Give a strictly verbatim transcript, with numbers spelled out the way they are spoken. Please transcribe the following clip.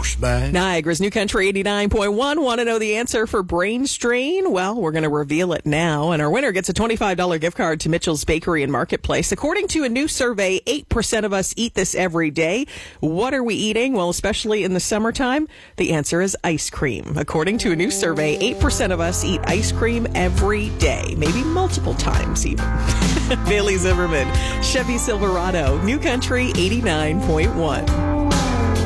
douchebag. Niagara's New Country eighty-nine point one. Want to know the answer for brain strain? Well, we're going to reveal it now. And our winner gets a twenty-five dollars gift card to Mitchell's Bakery and Marketplace. According to a new survey, eight percent of us eat this every day. What are we eating? Well, especially in the summertime, the answer is ice cream. According to a new survey, eight percent of us eat ice cream every day, maybe multiple times even. Bailey Zimmerman, Chevy Silverado, New Country eighty-nine point one.